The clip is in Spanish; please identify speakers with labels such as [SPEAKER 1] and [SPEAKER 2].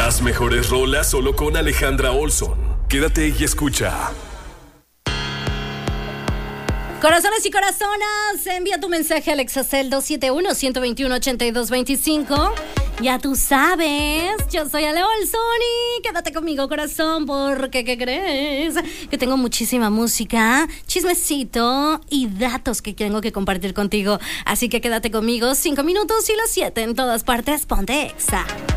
[SPEAKER 1] Las mejores rolas solo con Alejandra Olson. Quédate y escucha.
[SPEAKER 2] Corazones y corazonas, envía tu mensaje al Exacel 271-121-8225. Ya tú sabes, yo soy Ale Olson y quédate conmigo, corazón, porque ¿qué crees? Que tengo muchísima música, chismecito y datos que tengo que compartir contigo. Así que quédate conmigo, 5 minutos y las 7 en todas partes. Ponte Exa.